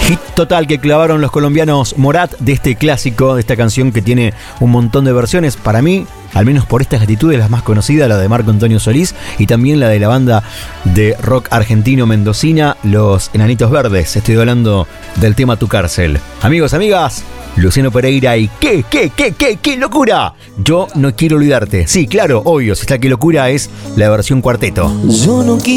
Hit total que clavaron los colombianos Morat de este clásico, de esta canción que tiene un montón de versiones. Para mí, al menos por estas latitudes, la más conocida, la de Marco Antonio Solís, y también la de la banda de rock argentino mendocina, Los Enanitos Verdes. Estoy hablando del tema Tu Cárcel. Amigos, amigas, Luciano Pereira y ¡qué locura! Yo no quiero olvidarte. Sí, claro, obvio, si está qué locura es la versión cuarteto. Yo no